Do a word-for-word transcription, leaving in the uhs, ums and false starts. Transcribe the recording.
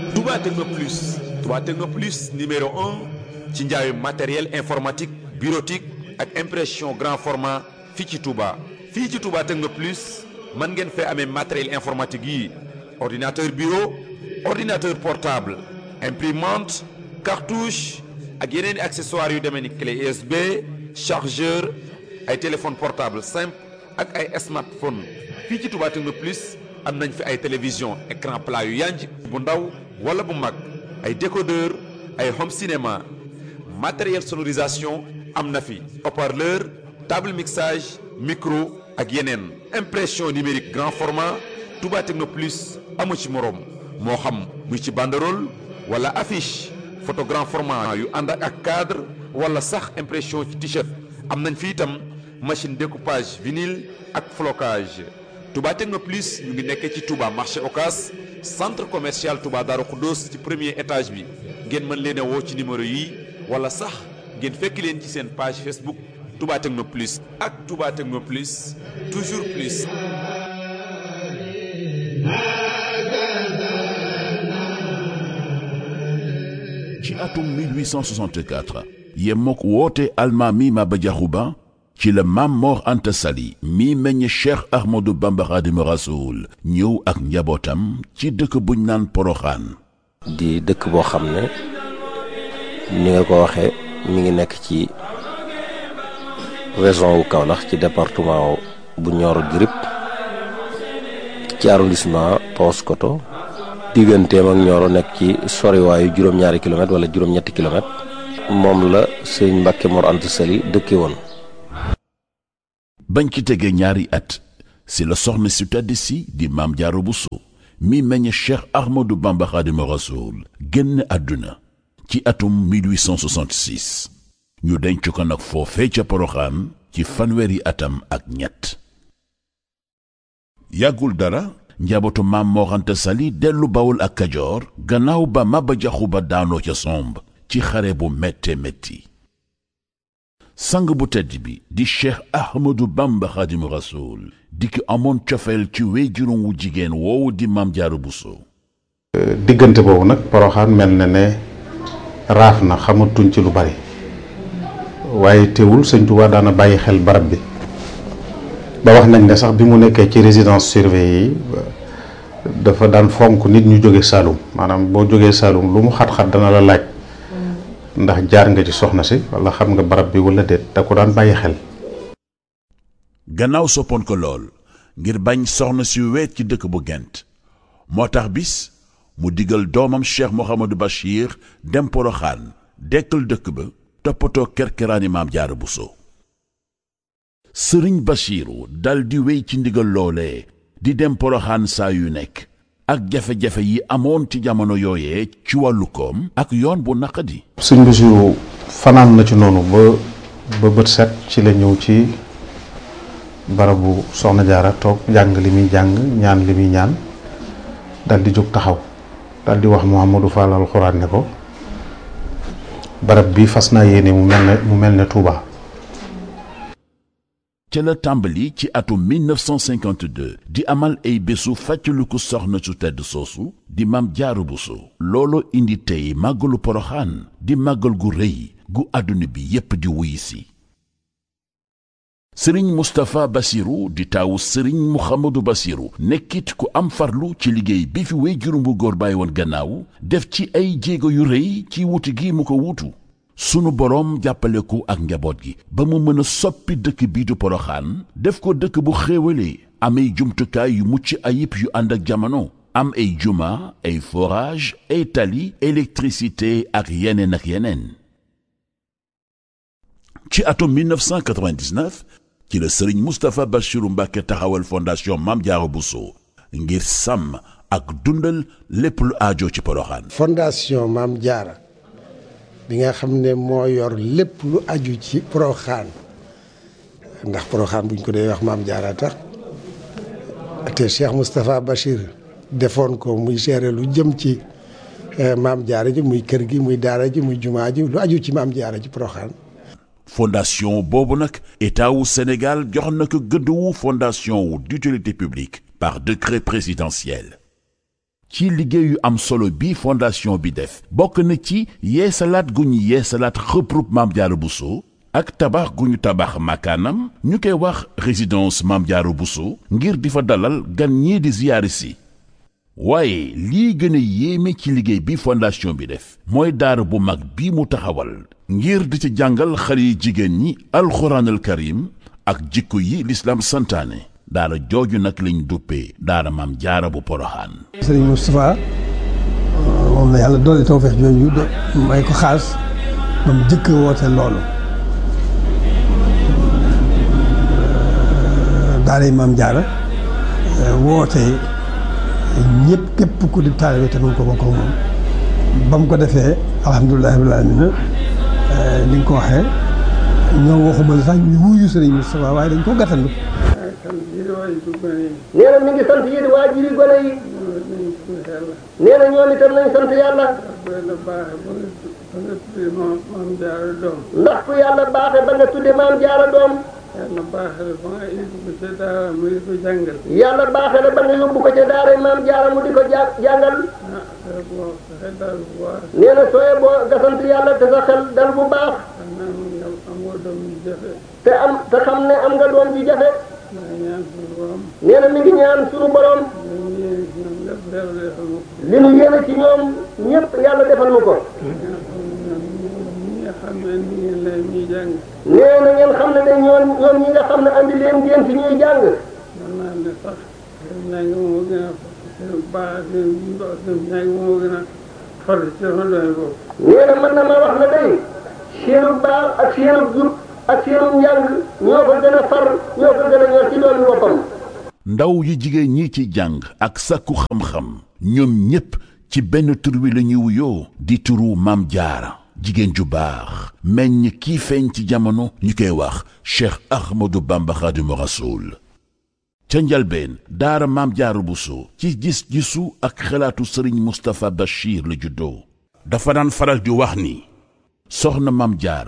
Touba Techno Plus Touba Techno Plus numéro un ci njaayu matériel informatique bureautique ak impression grand format fii ci Touba. fii ci Touba Techno Plus mën ngeen fee amee matériel informatique yi ordinateur bureau ordinateur portable imprimante cartouche ak yeneen i accessoires yu demee ni clé U S B chargeur ay téléphone portable simple ak ay smartphone fii ci Touba Techno Plus am nañ fi ay télévision écran plat yu yanj bu ndaw wala bu mag ay décodeur ay home cinéma matériel sonorisation am na fi haut-parleur table mixage micro ak yeneen impression numérique grand format Touba Techno Plus amu ci moroom moo xam muy ci banderole wala affiche photo grand format yu ànd ak cadre wala sax impression ci t-shirt am nañ fi itam machine découpage vinyle ak flocage Touba Techno Plus ñu ngi nekkee ci Touba marché Ocass centre commercial Touba Darou Khoudoss ci premier étage bi ngeen mën leen a woo ci numéro yi wala sax ngeen fekk leen ci seen page Facebook Touba Techno Plus ak Touba Techno Plus toujours plus. ci atum mille huit cent soixante-quatre yemook woote almaami Maba Diakhou Ba ci la Maam Mor Anta Sali mi meññ Cheikh Ahmadou Bamba Khadimu Rasoul ñëw ak njabootam ci dëkk buñ naan Poroxaan. di dëkk boo xam ne ni nga ko waxee mi ngi nekk ci région wu Kaolack ci département bu Nioro du Rip ci arrondissement Paoskoto digganteem ak Nioro nekk ci soriwaayu juróom-ñaari kilomètre wala juróom-ñetti kilomètre moom la sëñ Mbàkke Mor Anta Sali dëkke woon. bañ ci tegee ñaari at si la soxna si tedd si di Maam Jaara Buso mi meññ Cheikh Ahmadou Bamba Khadimu Rasoul génn àdduna ci atum mille huit cent soixante-six ñu denc ko nag foofee ca Poroxaan ci fanweeri atam ak ñett. yàggul dara njabootu Maam Mor Anta Sali dellu Bawol ak Kajoor gannaaw ba Maba Diakhou Ba daanoo ca somb ci xare bu métte métti. sang bu tedd bi di Cheikh Ahmadou Bamba Khadimu Rasoul di ki amoon cofeel ci wéyjuróom wu jigéen woowu di Maam Jaara Buso. diggante boobu nag Poroxaan mel na ne raaf na xamatuñ ci lu bari waaye teewul sëñ Tuubaa daana bàyyi xel barab bi ba wax nañ ne sax bi mu nekkee ci résidence surveillée yi dafa daan fonk nit ñu jóge Saalum maanaam boo jógee Saalum lu mu xat-xat dana la laaj ndax jaar nga ci soxna si wala xam nga barab bi wala déet da ko daan bàyyi xel. gannaaw soppoon ko lool ngir bañ soxna si weet ci dëkk bu Gent moo tax bis mu digal doomam Cheikh Mouhamadou Bachir dem Poroxaan dekkal dëkk ba toppatoo kerkeraani Maam Jaara Buso. sëriñ Bachiru dal di wéy ci ndigal loolee di dem Poroxaan saa yu nekk ak jafe-jafe yi amoon ci jamono yooyee ci wàllu koom ak yoon bu naqadi. sëñ Bachiru fanaan na ci noonu ba ba bët set ci la ñëw ci barabu soxna Jaara toog jàng li muy jàng ñaan li muy ñaan dal di jóg taxaw dal di wax Mouhamadou Fall alxuraan ne ko barab bi fas naa yéene mu mel ne mu mel ne Touba. ca la tàmbali ci atum mille neuf cent cinquante-deux di amal ay bésu fàttaliku soxna su tedd soosu di Maam Jaara Buso. loolu indi tey màggalu Poroxaan di màggal gu rëy gu àdduna bi yépp di wuy si. sëriñ Moustapha Bassirou di taawu sëriñ Mouhamadou Bassirou nekkit ku am farlu ci liggéey bi fi wéyjuram bu góor bàyyi woon gannaaw def ci ay jéego yu rëy ci wuti gi mu ko wuutu. sunu boroom jàppale ko ak njaboot gi ba mu mën a soppi dëkk bii du Poroxaan def ko dëkk bu xéewalee am ay jumtukaay yu mucc ayib yu ànd ak jamono am ay juma ay forage ay tali électricité ak yeneen ak yeneen. ci atum mille neuf cent quatre-vingt-dix-neuf ci la sëriñ Moustapha Bassirou Mbacké taxawal fondation Maam Jaara Buso ngir sàmm ak dundal lépp lu aajo ci Poroxaan. fondation Maam Jaara bi nga xam ne moo yor lépp lu aju ci Poroxaan ndax Poroxaan buñ ko dee wax Maam Jaara tax te Cheikh Moustapha Bachir defoon ko muy gérer lu jëm ci Maam Jaara ji muy kër gi muy daara ji muy jumaa ji lu aju ci Maam Jaara ji Poroxaan. fondation boobu nag état wu Sénégal jox na ko gëdd wu fondation wu d'utilité publique par décret présidentiel. ci liggéey yu am solo bi fondation bi def bokk na ci yeesalaat gu ñu yeesalaat xëprub Maam Jaara Buso ak tabax gu ñu tabax makaanam ñu koy wax résidence Maam Jaara Buso ngir di fa dalal gan ñii di ziyaari si waaye lii gën a yéeme ci liggéey bi fondation bi def mooy daara bu mag bi mu taxawal ngir di ci jàngal xale yi jigéen ñi alxuraanal karim ak jikko yi lislaam santaane daara jooju nag lañ duppee daara Maam Jaara bu Poroxaan. Sëriñ Moustapha moom la yàlla doole tawfeex jooju may ko xaas ba mu jëkk woote loolu daaray Maam Jaara woote ñëpp képp ku di taalibe te nu ko bokk moom ba mu ko defee alhamdulilah rabbil aalamiina ni nga ko waxee ñoom waxuma la sax ñu wuyu Sëriñ Moustapha waaye dañ ko gàttandu. nee na mi ngi sant yéen waajuri gone yi. nee na ñoom itam nañ sant yàlla. ndax ku yàlla baaxee ba nga tudde Maam Jaara doom. yàlla baaxee la ba nga yóbbu ko ca daara mu di ko jàngal. yàlla baaxee la ba nga yóbbu ko ca daara Maam Jaara mu di ko ja jàngal. nee na sooy boo nga sant yàlla te sa xel dal bu baax. te am te xam ne am nga doom ji jafe. nee na mi ngi ñaan suñu borom. li nu yéene ci ñoom ñëpp yàlla defal nu ko. nee na ngeen xam ne de ñoom ñoom ñi nga xam ne andi leen ngeen fi ñuy jàng. nee na mën na ma wax na day seenu baax ak seenu jub ak seenu njàng ñoo ko gën a far ñoo ko gën a ñor ci doomi boppam. ndaw yi jigéen ñi ci jàng ak sàkku xam-xam ñoom ñépp ci benn tur wi la ñuy wuyoo di turu Maam Jaara jigéen ju baax meññ kii feeñ ci jamono ñu koy wax Cheikh Ahmadou Bamba Xaadimu Rasuul ca njalbeen daara Maam Jaara Buso ci gis-gisu ak xalaatu Sëriñ Moustapha Bachir la juddoo dafa daan faral di wax ni soxna Maam Jaara